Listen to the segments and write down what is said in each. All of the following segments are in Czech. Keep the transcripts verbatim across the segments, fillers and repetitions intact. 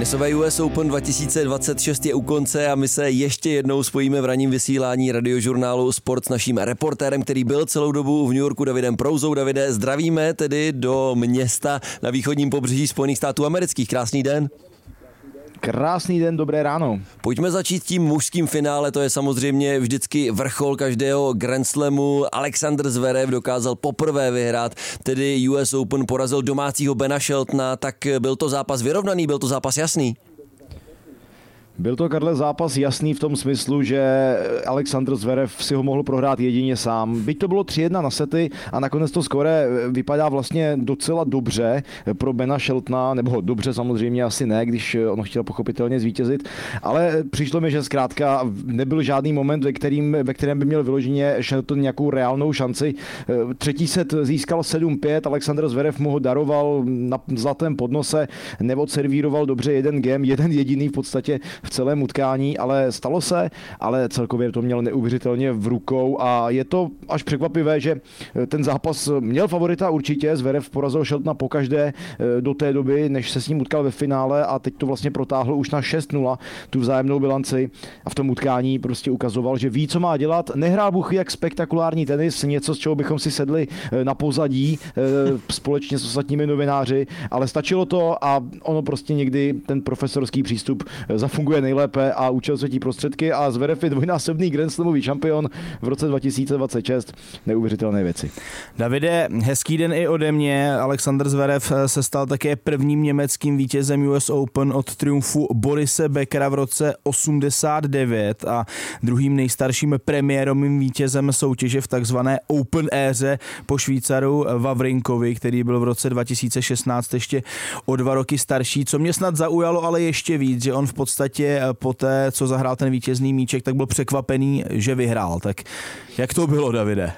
Tenisové U S Open dva tisíce dvacet šest je u konce a my se ještě jednou spojíme v ranním vysílání radiožurnálu Sport s naším reportérem, který byl celou dobu v New Yorku, Davidem Prouzou. Davide, zdravíme tedy do města na východním pobřeží Spojených států amerických. Krásný den. Krásný den, dobré ráno. Pojďme začít tím mužským finále, to je samozřejmě vždycky vrchol každého Grand Slamu. Alexander Zverev dokázal poprvé vyhrát, tedy U S Open, porazil domácího Bena Sheltona, tak byl to zápas vyrovnaný, byl to zápas jasný? Byl to, Karle, zápas jasný v tom smyslu, že Alexander Zverev si ho mohl prohrát jedině sám. Byť to bylo tři jedna na sety a nakonec to skóre vypadá vlastně docela dobře pro Bena Sheltona, nebo dobře samozřejmě asi ne, když on chtěl pochopitelně zvítězit, ale přišlo mi, že zkrátka nebyl žádný moment, ve, kterým, ve kterém by měl vyloženě Shelton nějakou reálnou šanci. Třetí set získal sedm pět, Alexander Zverev mu ho daroval na zlatém podnose, neodservíroval dobře jeden game, jeden jediný v podstatě v celém utkání, ale stalo se, ale celkově to měl neuvěřitelně v rukou a je to až překvapivé, že ten zápas měl favorita určitě, Zverev porazil Sheltona pokaždé do té doby, než se s ním utkal ve finále a teď to vlastně protáhl už na šest nula, tu vzájemnou bilanci a v tom utkání prostě ukazoval, že ví, co má dělat, nehrál buchy jak spektakulární tenis, něco, z čeho bychom si sedli na pozadí společně s ostatními novináři, ale stačilo to a ono prostě někdy ten profesorský přístup zafunguje nejlépe a učil se tí prostředky a Zverev je dvojnásobný Grand Slamový šampion v roce dva tisíce dvacet šest. Neuvěřitelné věci. Davide, hezký den i ode mě. Alexander Zverev se stal také prvním německým vítězem U S Open od triumfu Borise Beckera v roce osmdesát devět a druhým nejstarším premiérovým vítězem soutěže v takzvané Open éře po Švýcaru Wawrinkovi, který byl v roce dva tisíce šestnáct ještě o dva roky starší. Co mě snad zaujalo ale ještě víc, že on v podstatě po té, co zahrál ten vítězný míček, tak byl překvapený, že vyhrál. Tak jak to bylo, Davide?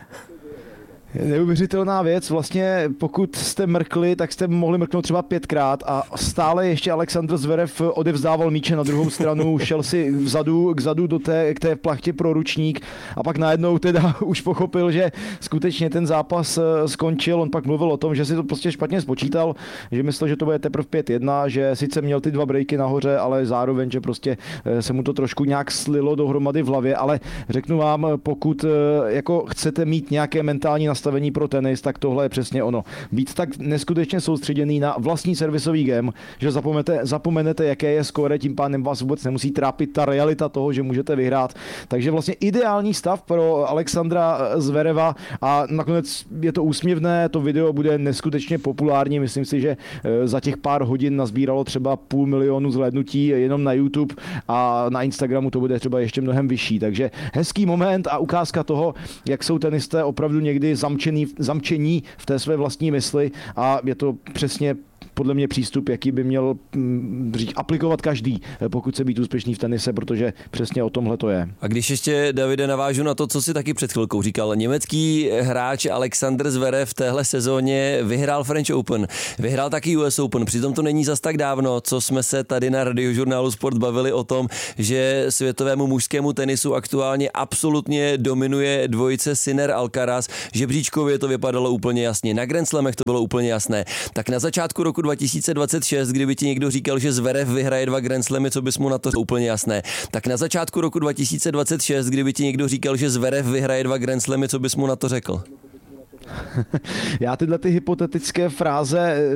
Neuvěřitelná věc, vlastně pokud jste mrkli, tak jste mohli mrknout třeba pětkrát a stále ještě Alexander Zverev odevzdával míče na druhou stranu, šel si vzadu, vzadu do té, k té plachtě pro ručník a pak najednou teda už pochopil, že skutečně ten zápas skončil, on pak mluvil o tom, že si to prostě špatně spočítal, že myslel, že to bude teprve pět jedna, že sice měl ty dva breaky nahoře, ale zároveň, že prostě se mu to trošku nějak slilo dohromady v hlavě, ale řeknu vám, pokud jako chcete mít nějaké mentální nastavení pro tenis, tak tohle je přesně ono. Být tak neskutečně soustředěný na vlastní servisový game, že zapomenete, zapomenete, jaké je skóre, tím pádem vás vůbec nemusí trápit ta realita toho, že můžete vyhrát. Takže vlastně ideální stav pro Alexandra Zvereva a nakonec je to úsměvné, to video bude neskutečně populární, myslím si, že za těch pár hodin nazbíralo třeba půl milionu zhlédnutí jenom na YouTube a na Instagramu to bude třeba ještě mnohem vyšší, takže hezký moment a ukázka toho, jak jsou tenisté opravdu někdy zamčení zamčení v té své vlastní mysli a je to přesně podle mě přístup, jaký by měl říct, aplikovat každý, pokud se být úspěšný v tenise, protože přesně o tomhle to je. A když ještě, Davide, navážu na to, co si taky před chvilkou říkal, německý hráč Alexander Zverev v téhle sezóně vyhrál French Open, vyhrál taky U S Open, přitom to není zas tak dávno, co jsme se tady na radiožurnálu Sport bavili o tom, že světovému mužskému tenisu aktuálně absolutně dominuje dvojice Sinner Alcaraz, žebříčkově to vypadalo úplně jasně, na Grand Slamech to bylo úplně jasné, tak na začátku roku dva tisíce dvacet šest, kdyby ti někdo říkal, že Zverev vyhraje dva Grand Slamy, co bys mu na to úplně jasné. Tak na začátku roku dva tisíce dvacet šest, kdyby ti někdo říkal, že Zverev vyhraje dva Grand Slamy, co bys mu na to řekl? Já tyhle ty hypotetické fráze